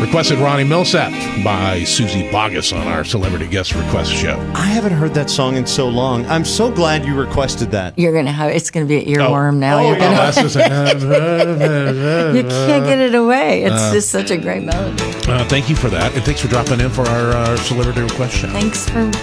Requested Ronnie Millsap by Susie Boggess on our Celebrity Guest Request show. I haven't heard that song in so long. I'm so glad you requested that. You're going to have, it's going to be an earworm now. You're gonna, that's just you can't get it away. It's just such a great melody. Thank you for that. And thanks for dropping in for our Celebrity Request show. Thanks for